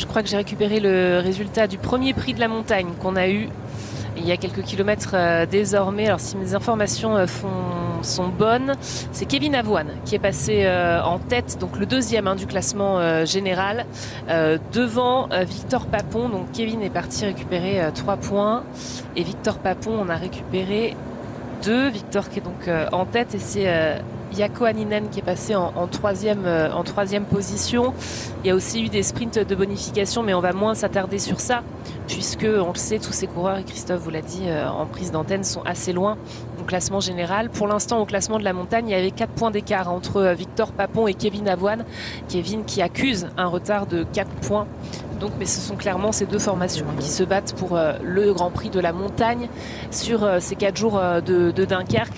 Je crois que j'ai récupéré le résultat du premier prix de la montagne qu'on a eu il y a quelques kilomètres désormais. Alors si mes informations sont bonnes, c'est Kevin Avoine qui est passé en tête, donc le deuxième du classement général, devant Victor Papon. Donc Kevin est parti récupérer 3 points et Victor Papon on a récupéré 2. Victor qui est donc en tête et c'est Jaakko Hänninen qui est passé en troisième position. Il y a aussi eu des sprints de bonification, mais on va moins s'attarder sur ça, puisque on le sait, tous ces coureurs, et Christophe vous l'a dit en prise d'antenne, sont assez loin au classement général. Pour l'instant, au classement de la montagne, il y avait 4 points d'écart entre Victor Papon et Kevin Avoine. Kevin qui accuse un retard de 4 points. Donc, mais ce sont clairement ces deux formations qui se battent pour le Grand Prix de la montagne sur ces 4 jours de Dunkerque.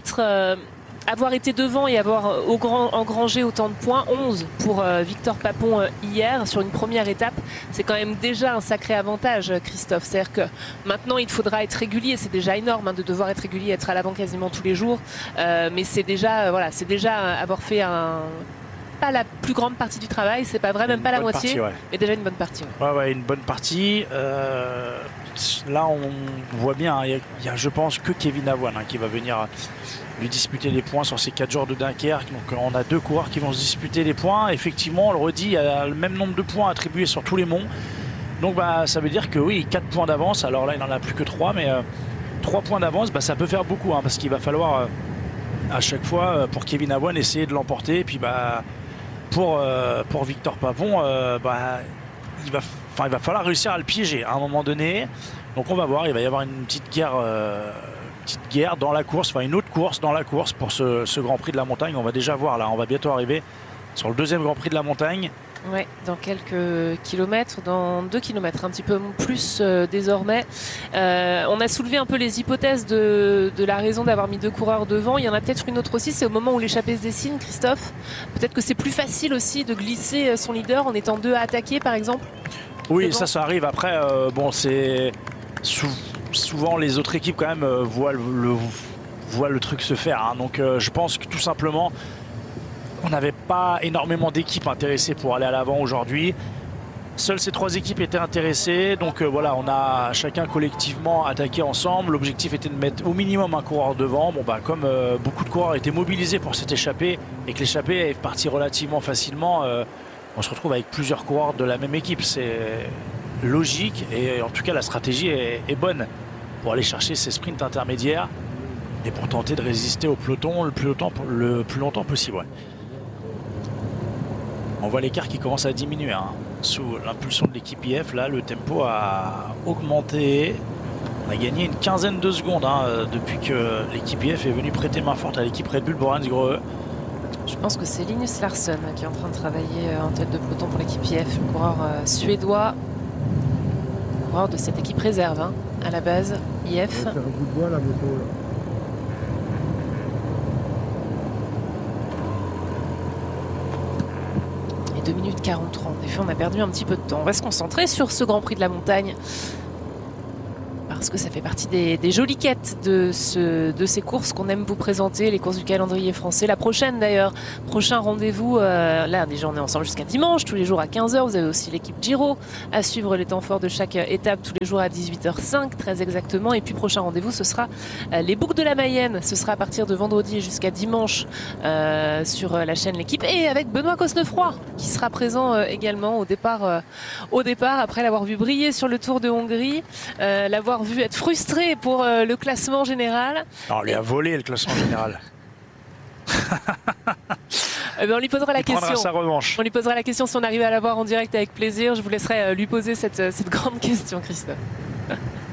Avoir été devant et avoir engrangé autant de points, 11 pour Victor Papon hier sur une première étape, c'est quand même déjà un sacré avantage, Christophe. C'est-à-dire que maintenant il faudra être régulier, c'est déjà énorme de devoir être régulier, être à l'avant quasiment tous les jours, mais c'est déjà avoir fait pas la plus grande partie du travail, c'est pas vrai, même pas la moitié, mais déjà une bonne partie. Ouais, une bonne partie. Là, on voit bien, il y a, je pense, que Kevin Avoine qui va venir lui disputer les points sur ces 4 jours de Dunkerque. Donc on a 2 coureurs qui vont se disputer les points. Effectivement, on le redit, il y a le même nombre de points attribués sur tous les monts. Donc ça veut dire que oui, 4 points d'avance. Alors là, il n'en a plus que 3, mais 3 points d'avance, ça peut faire beaucoup, parce qu'il va falloir à chaque fois pour Kevin Avoine essayer de l'emporter. Et puis pour Victor Papon, il va falloir réussir à le piéger à un moment donné. Donc on va voir, il va y avoir une petite guerre dans la course, une autre course dans la course pour ce Grand Prix de la montagne. On va déjà voir là, on va bientôt arriver sur le deuxième Grand Prix de la montagne. Ouais, dans quelques kilomètres, dans 2 kilomètres, un petit peu plus désormais. On a soulevé un peu les hypothèses de la raison d'avoir mis 2 coureurs devant. Il y en a peut-être une autre aussi, c'est au moment où l'échappée se dessine, Christophe. Peut-être que c'est plus facile aussi de glisser son leader en étant 2 à attaquer, par exemple. Oui, ça arrive. Après, c'est souvent les autres équipes quand même voient le truc se faire. Donc je pense que tout simplement, on n'avait pas énormément d'équipes intéressées pour aller à l'avant aujourd'hui. Seules ces 3 équipes étaient intéressées. Donc voilà, on a chacun collectivement attaqué ensemble. L'objectif était de mettre au minimum un coureur devant. Comme beaucoup de coureurs étaient mobilisés pour cette échappée et que l'échappée est partie relativement facilement, on se retrouve avec plusieurs coureurs de la même équipe. C'est logique et en tout cas la stratégie est bonne pour aller chercher ces sprints intermédiaires et pour tenter de résister au peloton le plus longtemps possible. Ouais. On voit l'écart qui commence à diminuer sous l'impulsion de l'équipe IF. Là, le tempo a augmenté. On a gagné une quinzaine de secondes depuis que l'équipe IF est venue prêter main forte à l'équipe Red Bull Borensgreux. Je pense que c'est Linus Larsson qui est en train de travailler en tête de peloton pour l'équipe IF, le coureur suédois, coureur de cette équipe réserve à la base IF. Faire un bout de bois la moto là. Et 2 minutes 43. En effet, on a perdu un petit peu de temps. On va se concentrer sur ce Grand Prix de la montagne, parce que ça fait partie des jolies quêtes de ces courses qu'on aime vous présenter, les courses du calendrier français. La prochaine d'ailleurs, prochain rendez-vous, là déjà on est ensemble jusqu'à dimanche, tous les jours à 15h. Vous avez aussi l'équipe Giro à suivre les temps forts de chaque étape tous les jours à 18h05 très exactement. Et puis prochain rendez-vous, ce sera les Boucles de la Mayenne. Ce sera à partir de vendredi jusqu'à dimanche sur la chaîne L'Équipe, et avec Benoît Cosnefroy qui sera présent également au départ après l'avoir vu briller sur le Tour de Hongrie, l'avoir vu être frustré pour le classement général. Non, on lui a volé le classement général. On lui posera la question. Prendra sa revanche. On lui posera la question si on arrive à la voir en direct, avec plaisir. Je vous laisserai lui poser cette grande question, Christophe.